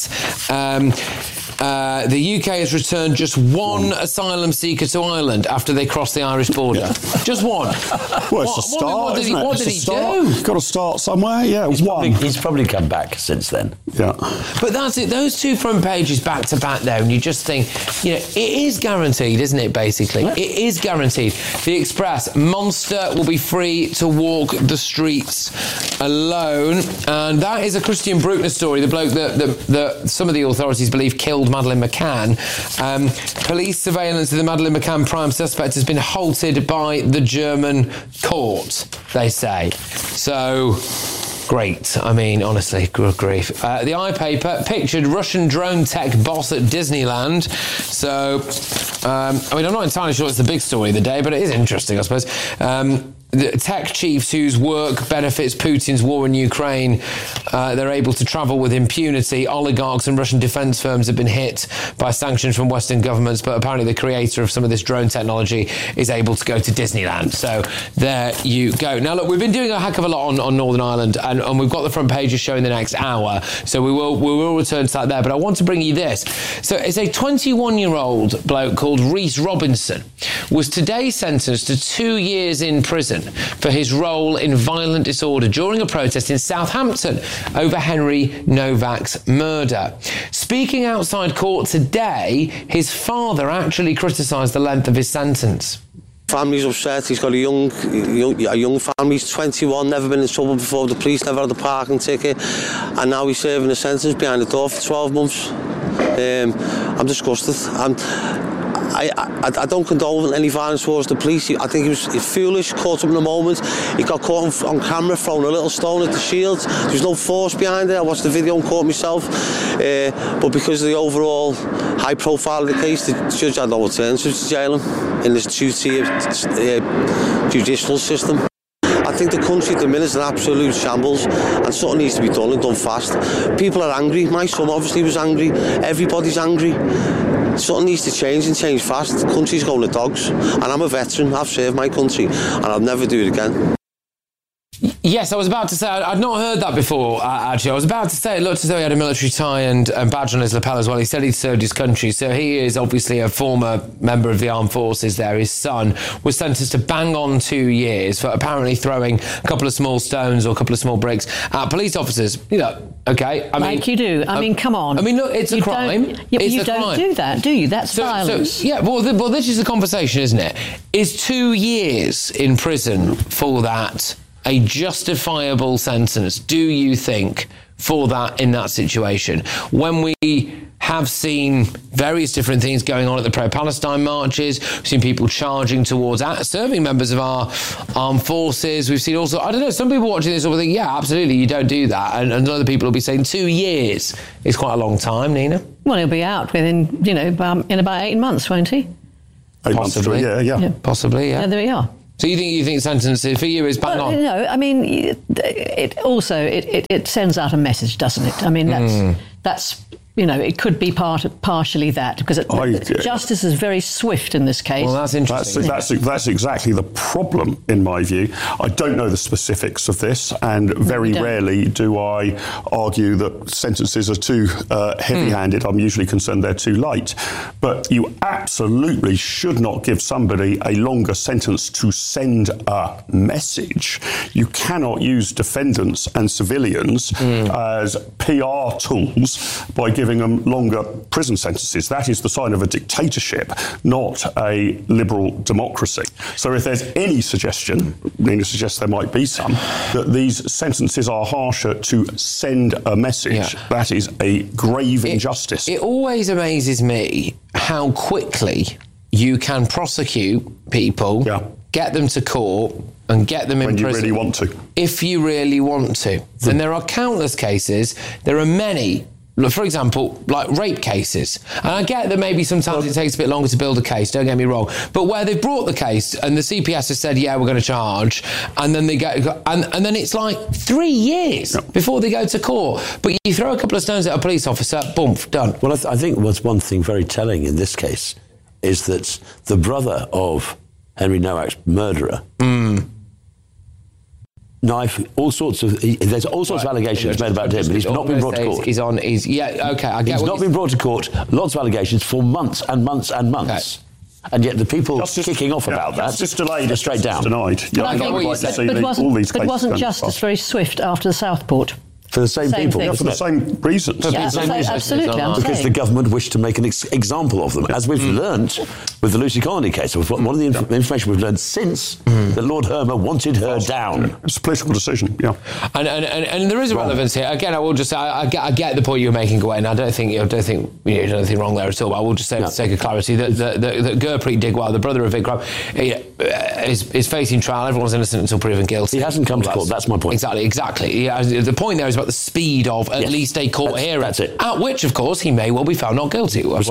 the UK has returned just one asylum seeker to Ireland after they crossed the Irish border. Yeah. Just one. Well, it's a start, isn't it? What did he do? Got to start somewhere. Yeah, he's probably come back since then. Yeah. But that's it. Those two front pages back to back there, and you just think, you know, it is guaranteed, isn't it, basically? Yeah. It is guaranteed. The Express, monster will be free to walk the streets alone. And that is a Christian Bruckner story, the bloke that some of the authorities believe killed Madeleine McCann. Police surveillance of the Madeleine McCann prime suspect has been halted by the German court, they say. So... great. I mean, honestly, good grief. The iPaper pictured Russian drone tech boss at Disneyland. So, I mean, I'm not entirely sure it's the big story of the day, but it is interesting, I suppose. The tech chiefs whose work benefits Putin's war in Ukraine, they're able to travel with impunity. Oligarchs and Russian defence firms have been hit by sanctions from Western governments, but apparently the creator of some of this drone technology is able to go to Disneyland. So there you go. Now, look, we've been doing a heck of a lot on Northern Ireland, and we've got the front pages showing the next hour, so we will return to that there. But I want to bring you this. So it's a 21-year-old bloke called Rhys Robinson was today sentenced to 2 years in prison for his role in violent disorder during a protest in Southampton over Henry Novak's murder. Speaking outside court today, his father actually criticised the length of his sentence. Family's upset. He's got a young family. He's 21, never been in trouble before the police, never had a parking ticket, and now he's serving a sentence behind the door for 12 months. I'm disgusted. I don't condone any violence towards the police. I think he was foolish, caught up in the moment. He got caught on camera throwing a little stone at the shield. There was no force behind it. I watched the video and caught myself. But because of the overall high profile of the case, the judge had no alternative to jail him in this two-tier judicial system. I think the country at the minute is an absolute shambles, and something needs to be done and done fast. People are angry. My son obviously was angry. Everybody's angry. Something needs to change and change fast. The country's going to dogs. And I'm a veteran. I've served my country and I'll never do it again. Yes, I was about to say, I'd not heard that before, actually. I was about to say, it looked as though he had a military tie and badge on his lapel as well. He said he'd served his country, so he is obviously a former member of the armed forces there. His son was sentenced to bang on 2 years for apparently throwing a couple of small stones or a couple of small bricks at police officers. You know, okay. Like you do. I mean, come on. I mean, look, it's a crime. Yeah, but you don't do that, do you? That's violence. Yeah, well, this is the conversation, isn't it? Is 2 years in prison for that a justifiable sentence, do you think, for that in that situation? When we have seen various different things going on at the pro-Palestine marches, we've seen people charging towards serving members of our armed forces. We've seen also, I don't know, some people watching this will think, yeah, absolutely, you don't do that. And other people will be saying 2 years is quite a long time, Nina. Well, he'll be out within, in about 8 months, won't he? 8 months, yeah. Possibly, yeah. Yeah, there we are. So you think sentences for you is bang on? No, I mean, it sends out a message, doesn't it? I mean, that's it could be partially that, because justice is very swift in this case. Well, that's interesting. That's exactly the problem, in my view. I don't know the specifics of this, and very rarely do I argue that sentences are too heavy-handed. I'm usually concerned they're too light. But you absolutely should not give somebody a longer sentence to send a message. You cannot use defendants and civilians as PR tools by giving them longer prison sentences. That is the sign of a dictatorship, not a liberal democracy. So if there's any suggestion, Nina suggests there might be some, that these sentences are harsher to send a message, that is a grave injustice. It always amazes me how quickly you can prosecute people, get them to court, and get them in prison. When you really want to. If you really want to. And there are countless cases. There are many. For example, like rape cases. And I get that maybe sometimes it takes a bit longer to build a case, don't get me wrong. But where they've brought the case and the CPS has said, yeah, we're going to charge, and then they go, and then it's like 3 years before they go to court. But you throw a couple of stones at a police officer, boom, done. Well, I think what's one thing very telling in this case is that the brother of Henry Nowak's murderer, there's all sorts of allegations made about him, but he's not been brought to court. He's not been brought to court. Lots of allegations for months and months and months. Okay. And yet the people kicking off about that just delayed, are straight down. Denied. But wasn't justice very swift after the Southport? For the same people. Yeah, for the same reasons. Absolutely. Because the government wished to make an example of them. As we've learnt with the Lucy Colony case, one of the information we've learned since that Lord Hermer wanted her down. It's a political decision, And there is a relevance here. Again, I will just say, I get the point you're making, Gawain. I don't think you've done anything wrong there at all. But I will just say, for the sake of clarity, that Gurpreet Digwal, the brother of Vikram, is facing trial. Everyone's innocent until proven guilty. He hasn't come to court. That's my point. Exactly. The point there is about the speed of at least a court hearing. That's it. At which, of course, he may well be found not guilty. But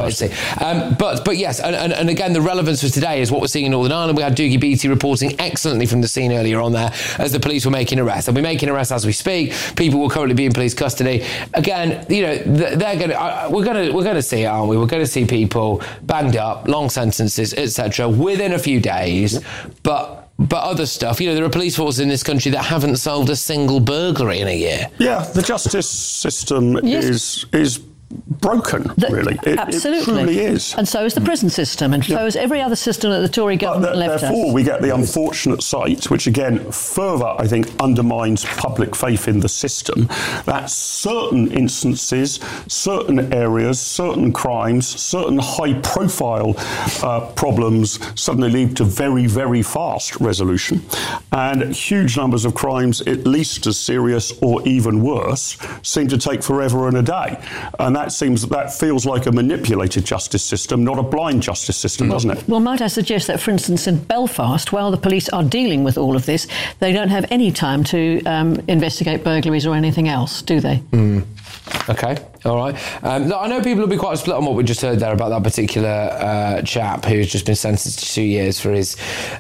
yes, and again, the relevance for today is what we're seeing in Northern Ireland. We had Doogie Beattie reporting excellently from the scene earlier on there as the police were making arrests. They'll be making arrests as we speak. People will currently be in police custody. Again, we're going to see it, aren't we? We're going to see people banged up, long sentences, etc., within a few days. But other stuff, there are police forces in this country that haven't solved a single burglary in a year. Yeah, the justice system is broken, really. Absolutely. It truly is. And so is the prison system, and so is every other system that the Tory government left us. Therefore, we get the unfortunate sight, which again further, I think, undermines public faith in the system, that certain instances, certain areas, certain crimes, certain high-profile problems suddenly lead to very, very fast resolution. And huge numbers of crimes, at least as serious or even worse, seem to take forever and a day. And that feels like a manipulated justice system, not a blind justice system, doesn't it? Well, might I suggest that, for instance, in Belfast, while the police are dealing with all of this, they don't have any time to investigate burglaries or anything else, do they? Okay. All right. Look, I know people will be quite split on what we just heard there about that particular chap who's just been sentenced to 2 years for his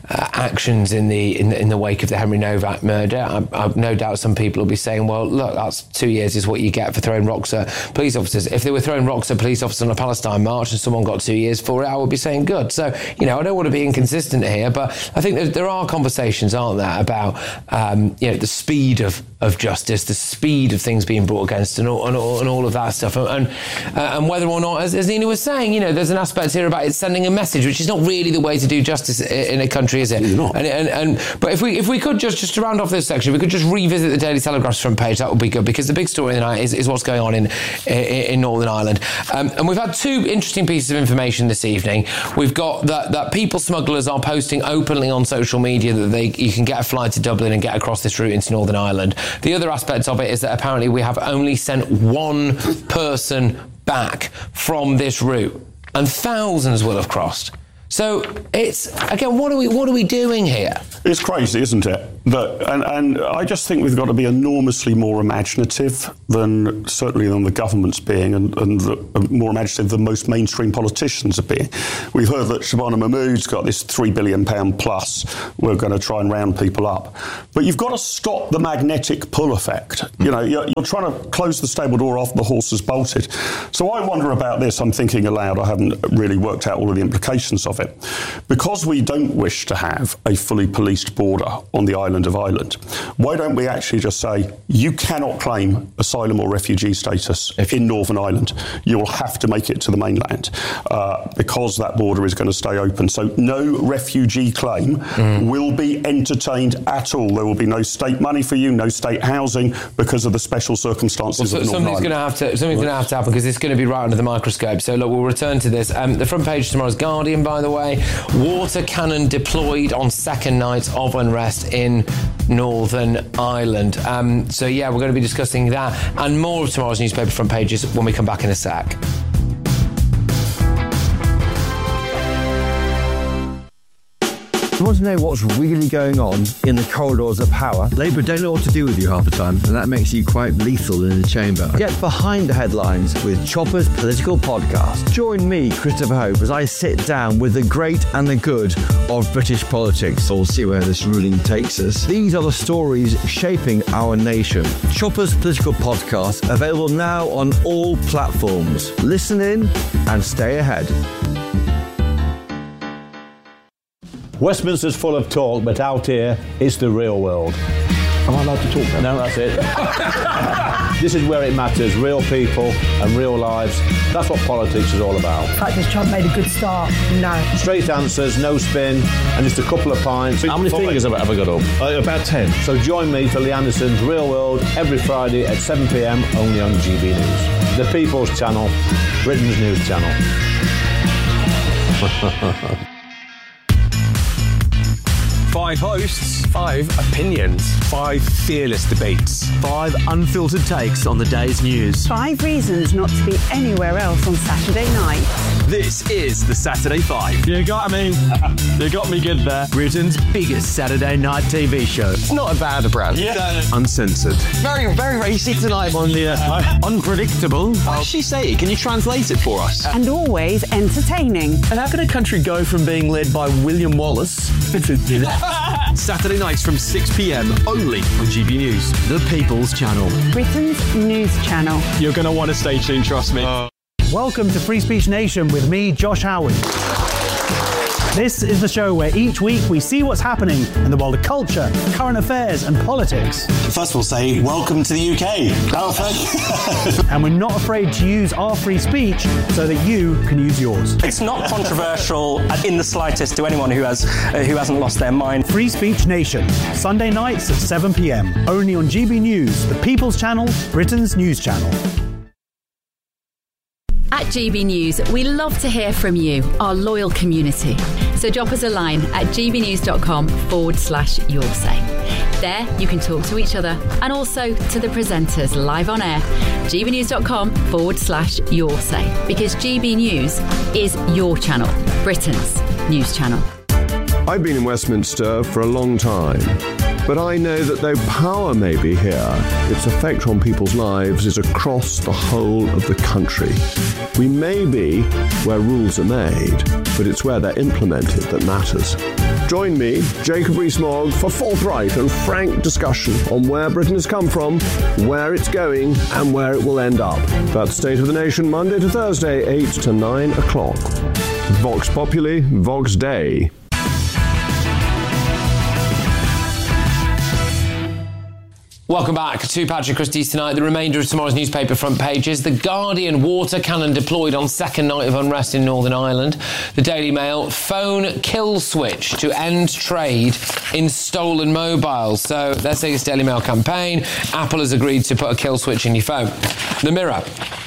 actions in the wake of the Henry Novak murder. I've no doubt some people will be saying, well, look, that's 2 years is what you get for throwing rocks at police officers. If they were throwing rocks at police officers on a Palestine march and someone got 2 years for it, I would be saying good. So, I don't want to be inconsistent here, but I think there are conversations, aren't there, about the speed of justice, the speed of things being brought against, and all of that stuff, and whether or not, as Nina was saying, there's an aspect here about it sending a message, which is not really the way to do justice in a country, is it? Not. But if we could just to round off this section, we could just revisit the Daily Telegraph's front page. That would be good, because the big story of the night is what's going on in Northern Ireland, and we've had two interesting pieces of information this evening. We've got that people smugglers are posting openly on social media that you can get a flight to Dublin and get across this route into Northern Ireland. The other aspect of it is that apparently we have only sent one person back from this route, and thousands will have crossed. So it's, again, what are we doing here? It's crazy, isn't it? And I just think we've got to be enormously more imaginative than the government's being, and more imaginative than most mainstream politicians are being. We've heard that Shabana Mahmood's got this £3 billion plus. We're going to try and round people up. But you've got to stop the magnetic pull effect. You're trying to close the stable door after the horse has bolted. So I wonder about this. I'm thinking aloud. I haven't really worked out all of the implications of it. Because we don't wish to have a fully policed border on the island of Ireland, why don't we actually just say, you cannot claim asylum or refugee status in Northern Ireland. You will have to make it to the mainland because that border is going to stay open. So no refugee claim will be entertained at all. There will be no state money for you, no state housing, because of the special circumstances of Northern Ireland. Something's going to have to happen, because it's going to be right under the microscope. So look, we'll return to this. The front page of tomorrow's Guardian, by the way, water cannon deployed on second night of unrest in Northern Ireland. So yeah, we're going to be discussing that and more of tomorrow's newspaper front pages when we come back in a sec. You want to know what's really going on in the corridors of power? Labour don't know what to do with you half the time, and that makes you quite lethal in the chamber. Get behind the headlines with Chopper's Political Podcast. Join me, Christopher Hope, as I sit down with the great and the good of British politics. We'll see where this ruling takes us. These are the stories shaping our nation. Chopper's Political Podcast, available now on all platforms. Listen in and stay ahead. Westminster's full of talk, but out here, it's the real world. Am I allowed to talk now? No, that's it. This is where it matters. Real people and real lives. That's what politics is all about. In fact, this Trump made a good start. No. Straight answers, no spin, and just a couple of pints. How many fingers have I got up? About 10. So join me for Lee Anderson's Real World every Friday at 7 p.m. only on GB News. The People's Channel, Britain's news channel. 5 hosts, 5 opinions, 5 fearless debates, 5 unfiltered takes on the day's news, 5 reasons not to be anywhere else on Saturday night. This is the Saturday 5. You got me. You got me good there. Britain's biggest Saturday night TV show. It's not a bad brand. Yeah. Uncensored. Very, very racy tonight on the unpredictable. What did she say? Can you translate it for us? And always entertaining. And how can a country go from being led by William Wallace to Saturday nights from 6 p.m. only on GB News, the People's Channel. Britain's news channel. You're going to want to stay tuned, trust me. Welcome to Free Speech Nation with me, Josh Howard. This is the show where each week we see what's happening in the world of culture, current affairs and politics. First we'll say, welcome to the UK. And we're not afraid to use our free speech so that you can use yours. It's not controversial in the slightest to anyone who hasn't lost their mind. Free Speech Nation, Sunday nights at 7 p.m. Only on GB News, the People's Channel, Britain's news channel. At GB News, we love to hear from you, our loyal community. So drop us a line at gbnews.com/yoursay. There, you can talk to each other and also to the presenters live on air. gbnews.com/yoursay. Because GB News is your channel, Britain's news channel. I've been in Westminster for a long time, But I know that though power may be here, its effect on people's lives is across the whole of the country. We may be where rules are made, but it's where they're implemented that matters. Join me, Jacob Rees-Mogg, for forthright and frank discussion on where Britain has come from, where it's going, and where it will end up. That's State of the Nation, Monday to Thursday, 8 to 9 o'clock. Vox Populi, Vox Dei. Welcome back to Patrick Christie's Tonight. The remainder of tomorrow's newspaper front pages. The Guardian, water cannon deployed on second night of unrest in Northern Ireland. The Daily Mail, phone kill switch to end trade in stolen mobiles. So that's the Daily Mail campaign. Apple has agreed to put a kill switch in your phone. The Mirror.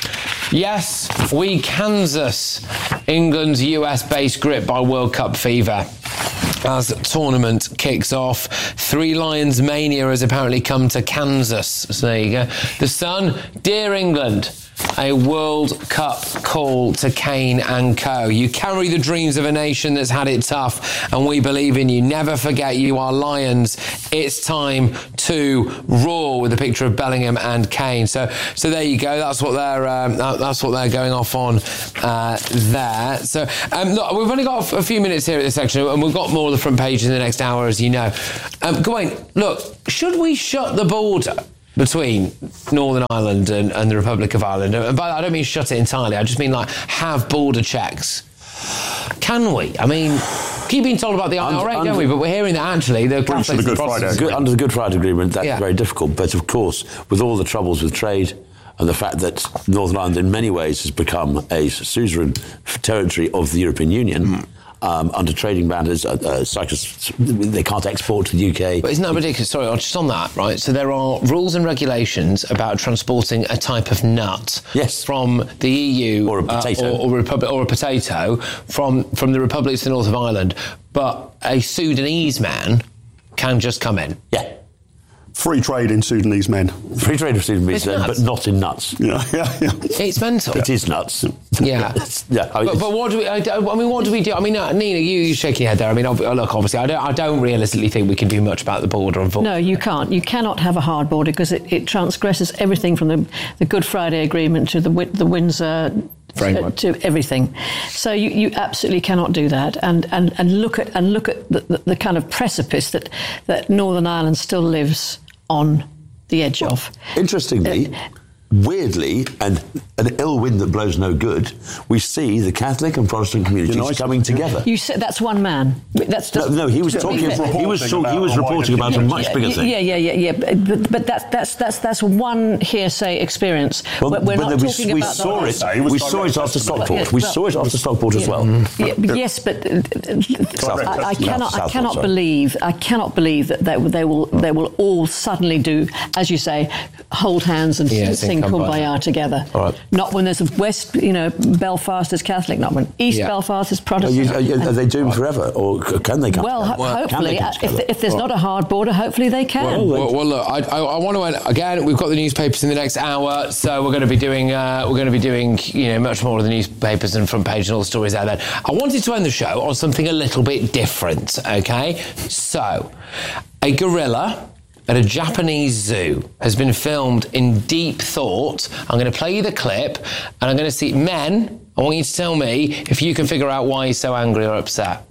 Yes, we Kansas. England's US-based grip by World Cup fever. As tournament kicks off, Three Lions mania has apparently come to Kansas. So there you go. The Sun, dear England, a World Cup call to Kane and co. You carry the dreams of a nation that's had it tough, and we believe in you. Never forget you are Lions. It's time to roar, with a picture of Bellingham and Kane. So there you go. That's what they're going off on there. So look, we've only got a few minutes here at this section, and we've got more of the front page in the next hour, as you know. Gawain, look, should we shut the border between Northern Ireland and the Republic of Ireland? And by that, I don't mean shut it entirely. I just mean have border checks. Can we? I mean, keep being told about the IRA, don't we? But we're hearing that actually the Catholics and Protestants under the Good Friday Agreement, that's very difficult. But of course, with all the troubles with trade and the fact that Northern Ireland in many ways has become a suzerain territory of the European Union, under trading bans, cyclists, they can't export to the UK. But isn't that ridiculous? Sorry, just on that, right? So there are rules and regulations about transporting a type of nut from the EU or a potato or a potato from the republics to the north of Ireland, but a Sudanese man can just come in. Yeah. Free trade in Sudanese men. Free trade of Sudanese men, but not in nuts. Yeah. It's mental. It is nuts. Yeah. But what do we? What do we do? I mean, Nina, you shaking your head there. I mean, look, obviously, I don't realistically think we can do much about the border. Unfortunately. No, you can't. You cannot have a hard border because it transgresses everything from the Good Friday Agreement to the Windsor framework to everything. So you absolutely cannot do that. And look at the kind of precipice that Northern Ireland still lives on the edge of. Interestingly, weirdly, and an ill wind that blows no good, we see the Catholic and Protestant communities coming together. You said that's one man. That's just, no. He was talking. He was reporting about a much bigger thing. Yeah. But that's one hearsay experience. Well, we're not talking about. We saw it after Stockport. We saw it after Stockport as well. Yes, but I cannot believe that they will all suddenly do, as you say, hold hands and sing Kumbaya together. Right. Not when there's a West, Belfast is Catholic, not when East Belfast is Protestant. Are they doomed forever, or can they come? Well, hopefully, if there's not a hard border, hopefully they can. Well, look, I want to again. We've got the newspapers in the next hour, so we're going to be doing much more of the newspapers and front page and all the stories out there. I wanted to end the show on something a little bit different. Okay, so a gorilla at a Japanese zoo has been filmed in deep thought. I'm going to play you the clip, and I'm going to see men. I want you to tell me if you can figure out why he's so angry or upset.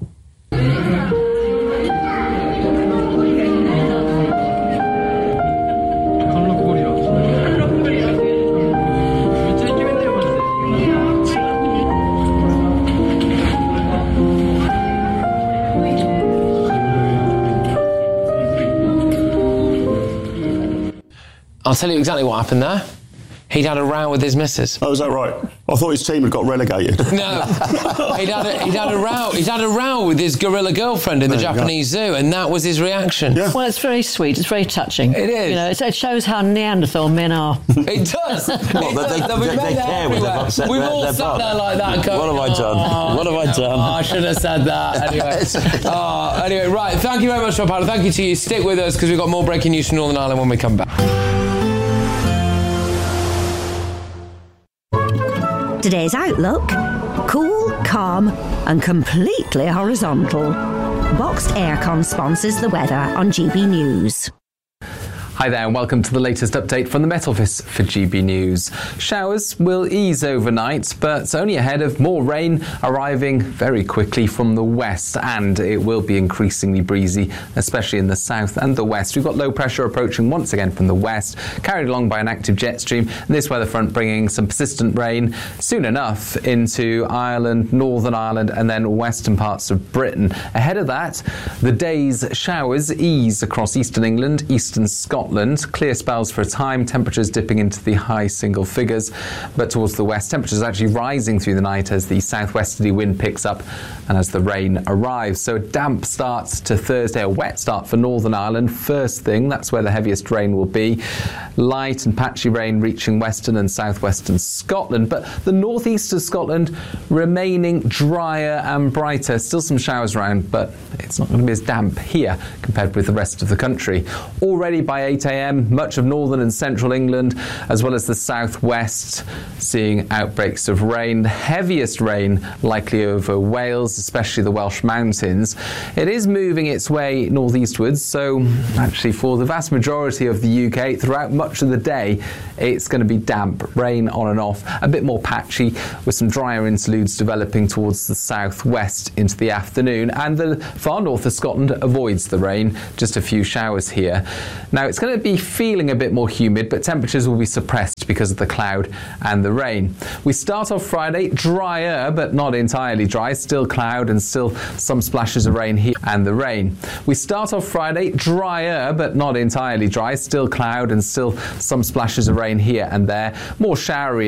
I'll tell you exactly what happened there. He'd had a row with his missus. Oh, is that right? I thought his team had got relegated. No, he'd had a row with his gorilla girlfriend in the Japanese zoo, and that was his reaction. Yeah. Well, it's very sweet. It's very touching. It is. It shows how Neanderthal men are. It does. They care when they've upset We've all sat there like that. Going, what have I done? What have I done? I should have said that. Anyway, right. Thank you very much, Rob Powell. Thank you to you. Stick with us because we've got more breaking news from Northern Ireland when we come back. Today's outlook: cool, calm and completely horizontal. Boxed Aircon sponsors the weather on GB News. Hi there and welcome to the latest update from the Met Office for GB News. Showers will ease overnight, but only ahead of more rain arriving very quickly from the west, and it will be increasingly breezy, especially in the south and the west. We've got low pressure approaching once again from the west, carried along by an active jet stream, and this weather front bringing some persistent rain soon enough into Ireland, Northern Ireland, and then western parts of Britain. Ahead of that, the day's showers ease across eastern England, eastern Scotland. Clear spells for a time, temperatures dipping into the high single figures, but towards the west, temperatures actually rising through the night as the southwesterly wind picks up and as the rain arrives. So a damp start to Thursday, a wet start for Northern Ireland. First thing, that's where the heaviest rain will be. Light and patchy rain reaching western and southwestern Scotland, but the northeast of Scotland remaining drier and brighter. Still some showers around, but it's not going to be as damp here compared with the rest of the country. Already by 8 a.m, much of northern and central England, as well as the southwest, seeing outbreaks of rain. The heaviest rain likely over Wales, especially the Welsh mountains. It is moving its way northeastwards, so actually for the vast majority of the UK, throughout much of the day, it's going to be damp, rain on and off, a bit more patchy, with some drier interludes developing towards the southwest into the afternoon, and the far north of Scotland avoids the rain, just a few showers here. Now, it's going to be feeling a bit more humid, but temperatures will be suppressed because of the cloud and the rain. We start off Friday drier, but not entirely dry. Still cloud and still some splashes of rain here and the rain. We start off Friday drier, but not entirely dry. Still cloud and still some splashes of rain here and there. More showery